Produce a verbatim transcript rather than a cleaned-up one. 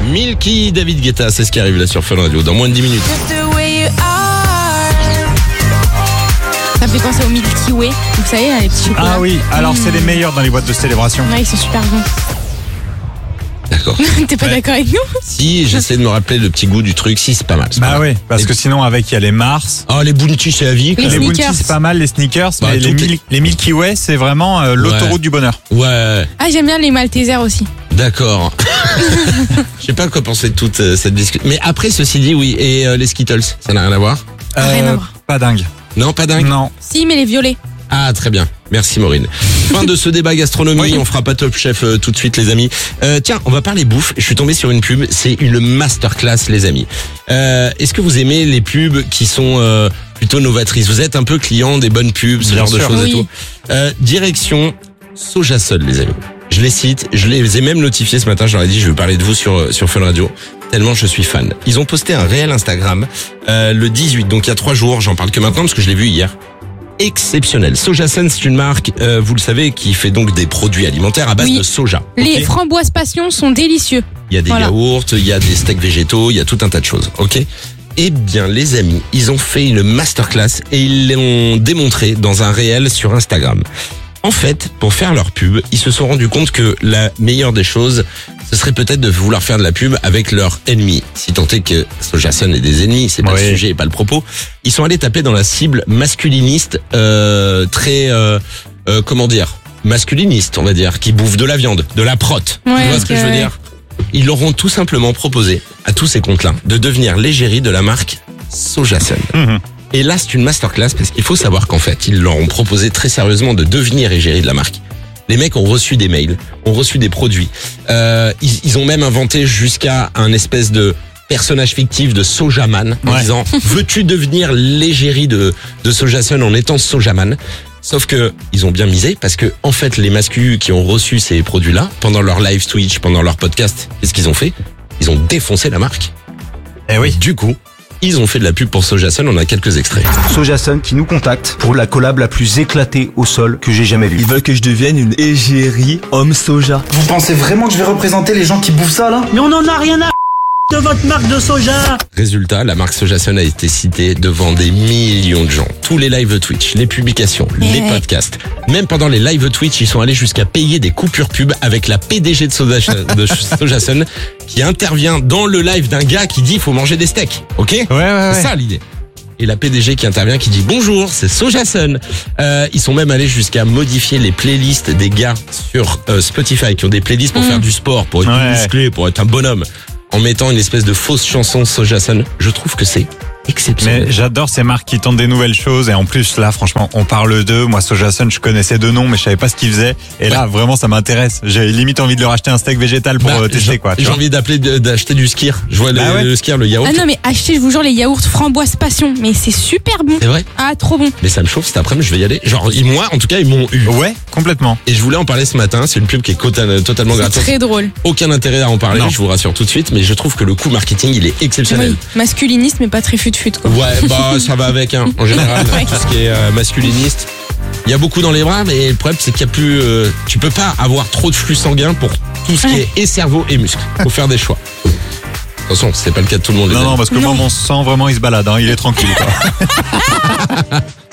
Milky, David Guetta, c'est ce qui arrive là sur Fun Radio dans moins de dix minutes. Ça me fait penser au Milky Way. Vous savez, les petits chocolats. Ah oui, alors mmh. c'est les meilleurs dans les boîtes de célébration. Ouais, ils sont super bons. D'accord. T'es pas ouais. d'accord avec nous? Si, j'essaie de me rappeler le petit goût du truc. Si, c'est pas mal. C'est bah pas oui, mal. parce les... que sinon, avec, il y a les Mars. Oh, les Bounty, c'est la vie. Les, les Bounty, c'est pas mal. Les sneakers. Bah, mais les, mil... est... les Milky Way, c'est vraiment euh, l'autoroute ouais. du bonheur. Ouais. Ah, j'aime bien les Maltesers aussi. D'accord. Je sais pas quoi penser de toute euh, cette discussion. Mais après, ceci dit, oui. Et euh, les Skittles, ça n'a rien à voir euh, Rien à voir. Pas dingue. Non, pas dingue. Non. Si, mais les violets. Ah, très bien. Merci Maureen. Fin de ce débat gastronomie. Oui. On fera pas Top Chef euh, tout de suite, les amis. Euh, tiens, on va parler bouffe. Je suis tombé sur une pub. C'est une masterclass, les amis. Euh, est-ce que vous aimez les pubs qui sont euh, plutôt novatrices? Vous êtes un peu client des bonnes pubs, ce Bien genre sûr. de choses oui. et tout. Euh, direction Sojasol, les amis. Je les cite. Je les ai même notifiés ce matin. Je leur ai dit, je vais parler de vous sur sur Fun Radio. Tellement je suis fan. Ils ont posté un réel Instagram euh, le dix-huit, donc il y a trois jours. J'en parle que maintenant parce que je l'ai vu hier. Exceptionnel. Sojasun, c'est une marque, euh, vous le savez, qui fait donc des produits alimentaires à base oui. de soja. Les okay framboises passion sont délicieux. Il y a des voilà. yaourts, il y a des steaks végétaux, il y a tout un tas de choses. Ok. Eh bien, les amis, ils ont fait une masterclass et ils l'ont démontré dans un réel sur Instagram. En fait, pour faire leur pub, ils se sont rendus compte que la meilleure des choses, ce serait peut-être de vouloir faire de la pub avec leurs ennemis. Si tant est que Sojasun ait des ennemis, c'est pas oui. le sujet et pas le propos. Ils sont allés taper dans la cible masculiniste, euh, très, euh, euh, comment dire, masculiniste, on va dire, qui bouffe de la viande, de la prot. Ouais, tu vois ce que ouais. je veux dire? Ils leur ont tout simplement proposé à tous ces comptes-là de devenir l'égérie de la marque Sojasun. Mmh. Et là, c'est une masterclass parce qu'il faut savoir qu'en fait, ils leur ont proposé très sérieusement de devenir égérie de la marque. Les mecs ont reçu des mails, ont reçu des produits. Euh, ils, ils ont même inventé jusqu'à un espèce de personnage fictif de Sojaman en ouais. disant « Veux-tu devenir l'égérie de, de Sojasun en étant Sojaman ?» Sauf que ils ont bien misé parce que en fait, les masculins qui ont reçu ces produits-là, pendant leur live Twitch, pendant leur podcast, qu'est-ce qu'ils ont fait? Ils ont défoncé la marque. Eh oui. Du coup, ils ont fait de la pub pour Sojasun, on a quelques extraits. Sojasun qui nous contacte pour la collab la plus éclatée au sol que j'ai jamais vue. Ils veulent que je devienne une égérie homme soja. Vous pensez vraiment que je vais représenter les gens qui bouffent ça là? Mais on en a rien à de votre marque de soja. Résultat, la marque Sojasun a été citée devant des millions de gens. Tous les lives Twitch, les publications, ouais. les podcasts. Même pendant les lives Twitch, ils sont allés jusqu'à payer des coupures pub avec la P D G de Sojasun, de Sojasun qui intervient dans le live d'un gars qui dit il faut manger des steaks. Ok? Ouais, ouais, ouais. C'est ça l'idée. Et la P D G qui intervient qui dit bonjour, c'est Sojasun. Euh, ils sont même allés jusqu'à modifier les playlists des gars sur euh, Spotify qui ont des playlists pour mmh. faire du sport, pour être ouais. musclé, pour être un bonhomme. En mettant une espèce de fausse chanson Sojasun, je trouve que c'est exceptionnel. Mais j'adore ces marques qui tentent des nouvelles choses et en plus là franchement on parle d'eux. Moi Sojasun je connaissais deux noms mais je savais pas ce qu'ils faisaient et là ouais. vraiment ça m'intéresse. J'ai limite envie de leur acheter un steak végétal pour bah, tester quoi. J'ai envie d'appeler d'acheter du skir. Je vois bah le, ouais. le skir, le yaourt. Ah non mais achetez je vous jure les yaourts framboise passion mais c'est super bon. C'est vrai. Ah trop bon. Mais ça me chauffe cet après-midi je vais y aller. Genre moi en tout cas ils m'ont eu. Ouais complètement. Et je voulais en parler ce matin. C'est une pub qui est totalement gratuite. Très drôle. Aucun intérêt à en parler. Non. Je vous rassure tout de suite mais je trouve que le coût marketing il est exceptionnel. Oui. Masculiniste mais pas très fut-fut quoi. Ouais bah ça va avec hein, en général ouais. tout ce qui est euh, masculiniste. Il y a beaucoup dans les bras mais le problème c'est qu'il y a plus euh, tu peux pas avoir trop de flux sanguin pour tout ce qui est et cerveau et muscle. Faut faire des choix. Attention, c'est pas le cas de tout le monde. Non les non amis. parce que non. moi mon sang vraiment il se balade hein, il est tranquille quoi.